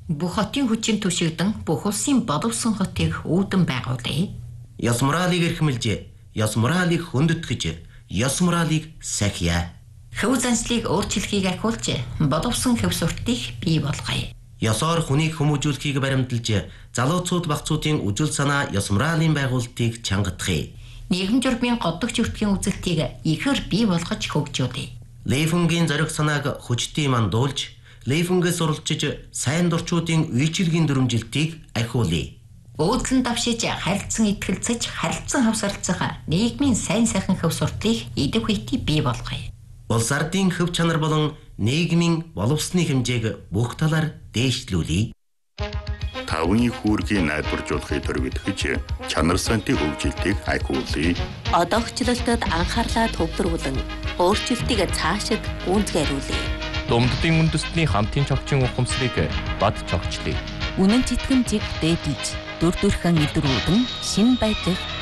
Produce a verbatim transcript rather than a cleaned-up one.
Бүх хотын хүчин түшигдэн бүх улсын боловсон хотыг үүдэн байгуулъя. Ёс моралыг эрхэмлж, ёс моралыг хөндөтгэж, ёс моралыг сахиа. Хөв заншлыг өөрчлөхийг ахиулж, боловсон хөв суртыг бий болгоё. Ёсоор хүнийг хүмүүжүүлэхийг баримталж, залууцууд багцуудын үжил санаа ёс моралын байгуулалтыг чангадахыг. Нийгэм журмын годдогч өртгийн үзэлтийг ихээр бий болгож хөгжүүлье. Лейфунгийн зориг санааг хүчтэй мандуулж, Лейфунгээс суралцж сайн дурчуудын үйлчилгийн дүрмжилтийг ахиулъя. Өөдлөн давшиж харилцан итгэлцэж, харилцан хавсарлцах нийгмийн сайн сайхан хөв суртыг идэв хүйти бий болгоё. Улс ардын хөв чанар болон нийгмийн боловсны хэмжээг бүх талаар дээшлүүлье. Тавны хүүргийг найдваржуулахыг төрөвдөж, чанар сантын хөгжилтийг ахиулъя. Одоогчлолтод анхаарлаа төвлөрүүлэн, өөрчлөлтийг цаашид гүйцэтгэрлүүлье. Думддын үндэстний хамтын чогчийн ухамсарыг бад чогчлъя. Үнэн читгэмжийг дээдэж, дүр төрхөн илрүүлэн, шин байдлыг